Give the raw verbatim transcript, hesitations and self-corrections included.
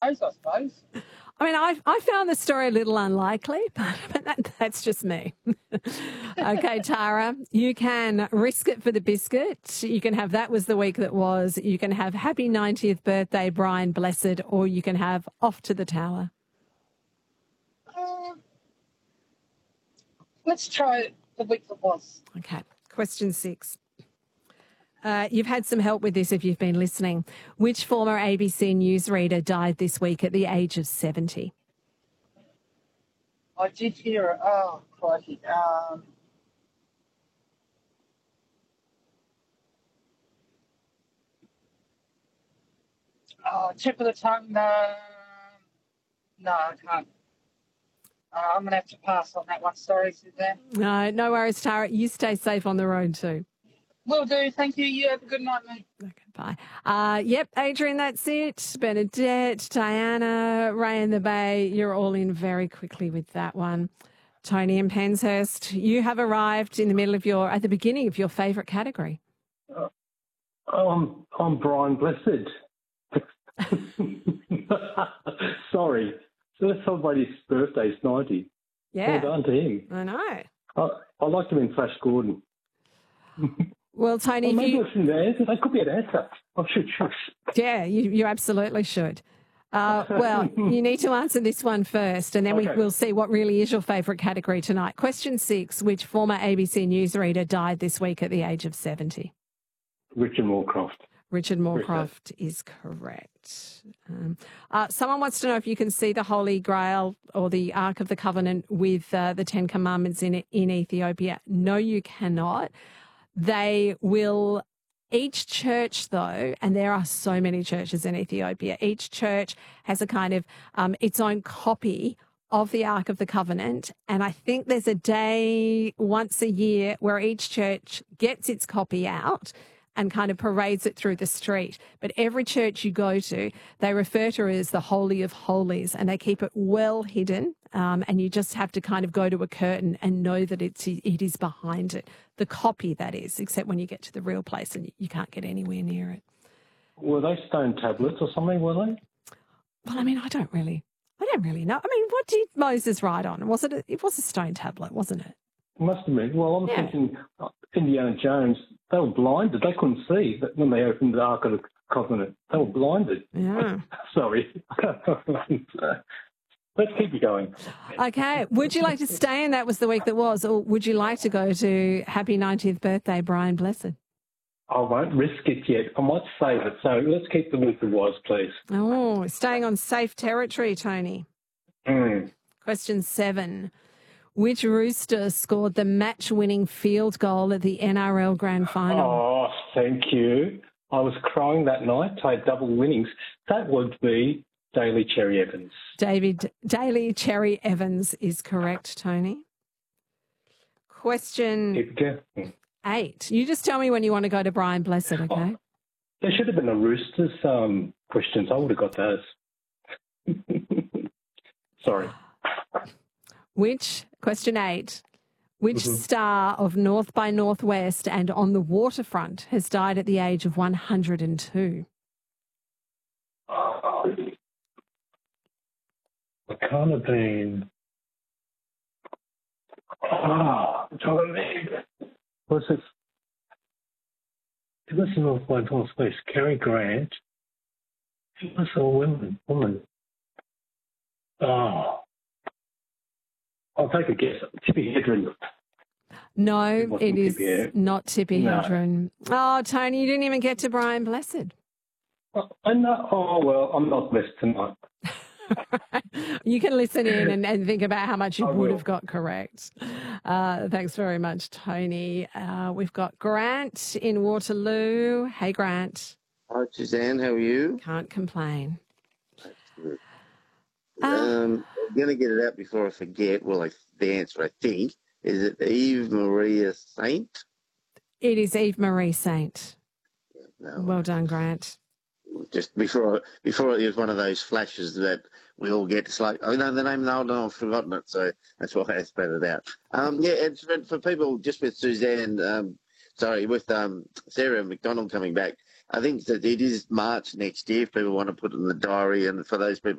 close, I suppose. I mean, I I found the story a little unlikely, but, but that, that's just me. Okay, Tara, you can risk it for the biscuit. You can have That Was the Week That Was. You can have Happy ninetieth Birthday, Brian Blessed, or you can have Off to the Tower. Uh, let's try the week that was. Okay, question six. Uh, you've had some help with this if you've been listening. Which former A B C newsreader died this week at the age of seventy? I did hear it. Oh, crikey. Um, oh, tip of the tongue. No, no, I can't. Uh, I'm going to have to pass on that one. Sorry, Suzanne. No, no worries, Tara. You stay safe on the road too. Will do. Thank you. You have a good night, mate. Okay, bye. Uh, yep, Adrian, that's it. Bernadette, Diana, Ray in the Bay, you're all in very quickly with that one. Tony and Penshurst, you have arrived in the middle of your, at the beginning of your favourite category. Uh, I'm, I'm Brian Blessed. Sorry. So that's somebody's birthday, is ninety. Yeah. Well done to him. I know. I, I liked him in Flash Gordon. Well, Tony, well, if you... maybe I shouldn't answer. That could be an answer. I should choose. Yeah, you, you absolutely should. Uh, well, you need to answer this one first, and then Okay. we will see what really is your favourite category tonight. Question six, which former A B C newsreader died this week at the age of seventy? Richard Moorcroft. Richard Moorcroft is correct. Um, uh, someone wants to know if you can see the Holy Grail or the Ark of the Covenant with uh, the Ten Commandments in in Ethiopia. No, you cannot. They will... Each church, though, and there are so many churches in Ethiopia, each church has a kind of um, its own copy of the Ark of the Covenant. And I think there's a day once a year where each church gets its copy out and kind of parades it through the street. But every church you go to, they refer to it as the Holy of Holies, and they keep it well hidden. Um, and you just have to kind of go to a curtain and know that it's, it is behind it. The copy, that is, except when you get to the real place and you can't get anywhere near it. Were they stone tablets or something, were they? Well, I mean, I don't really, I don't really know. I mean, what did Moses write on? Was it, a, it was a stone tablet, wasn't it? It must have been. Well, I'm Yeah. thinking uh, Indiana Jones, they were blinded. They couldn't see but when they opened the Ark of the Covenant. They were blinded. Yeah. Sorry. Let's keep it going. Okay. Would you like to stay in That Was the Week That Was, or would you like to go to Happy ninetieth Birthday, Brian Blessed? I won't risk it yet. I might save it. So let's keep the week that was, please. Oh, staying on safe territory, Tony. Mm. Question seven. Which Rooster scored the match-winning field goal at the N R L Grand Final? Oh, thank you. I was crying that night. I had double winnings. That would be Daly Cherry Evans. David Daly Cherry Evans is correct, Tony. Question Keep it going. eight. You just tell me when you want to go to Brian Blessed, okay? Oh, there should have been a Roosters um, questions. I would have got those. Sorry. Which, question eight, which Mhm. star of North by Northwest and On the Waterfront has died at the age of one hundred and two? Oh, it can't have been. Oh, John What's it? It was North by Northwest. Cary Grant. It was a woman. Woman. Oh. I'll take a guess. Tippi Hedren. No, It wasn't it is Tippi Hedren. not Tippi No. Hedren. Oh, Tony, you didn't even get to Brian Blessed. Oh, I know. Oh, well, I'm not blessed tonight. You can listen in and, and think about how much you I would will. have got correct. Uh, thanks very much, Tony. Uh, we've got Grant in Waterloo. Hey, Grant. Hi, Suzanne. How are you? Can't complain. That's good. Uh, Um, I'm going to get it out before I forget. Well, I, the answer, I think, is it Eve Maria Saint? It is Eve Marie Saint. No, Well done, Grant. just before before it was one of those flashes that we all get. It's like, oh no, the name, no, no, I've forgotten it. So that's why I spread it out. Um, yeah, it's for, for people just with Suzanne. Um, sorry, with um Sarah McDonald coming back. I think that it is March next year. If people want to put it in the diary, and for those people